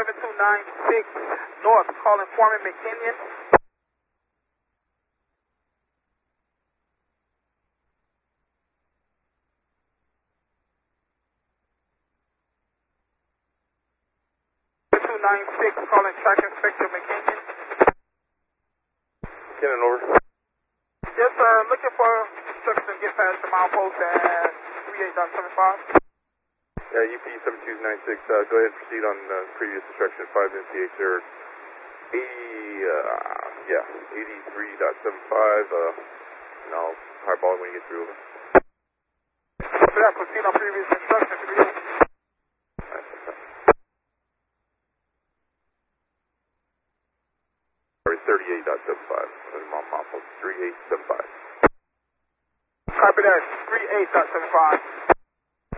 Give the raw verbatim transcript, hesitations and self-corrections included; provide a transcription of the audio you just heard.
seven two nine six North, calling Foreman McKinnon. seven two nine six, calling Track Inspector McKinnon. McKinnon, over. Yes, sir. Looking for instructions to get past the milepost at three eight seven five. Yeah, U P seven two nine six, uh, go ahead and proceed on uh, previous instruction, five M C H there. eighty, uh, yeah, eighty-three point seven five, uh, and I'll highball it when you get through. Over. For that, proceed on previous instructions. three eight. Sorry, thirty-eight point seven five, mom, mom, three eight seven five. Copy that, three eight seven five.